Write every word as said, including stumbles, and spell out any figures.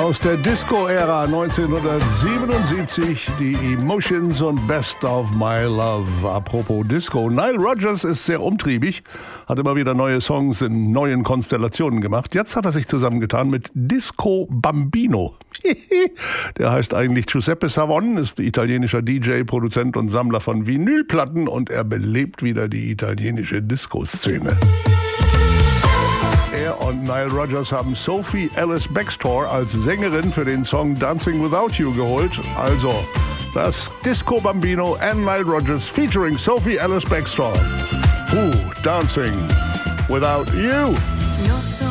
aus der Disco-Ära neunzehnhundertsiebenundsiebzig, die Emotions und Best of My Love. Apropos Disco, Nile Rodgers ist sehr umtriebig, hat immer wieder neue Songs in neuen Konstellationen gemacht. Jetzt hat er sich zusammengetan mit Disco Bambino. Der heißt eigentlich Giuseppe Savon, ist italienischer D J, Produzent und Sammler von Vinylplatten und er belebt wieder die italienische Disco-Szene. Er und Nile Rodgers haben Sophie Ellis-Bextor als Sängerin für den Song Dancing Without You geholt. Also das Disco Bambino and Nile Rodgers featuring Sophie Ellis-Bextor. Who Dancing Without You?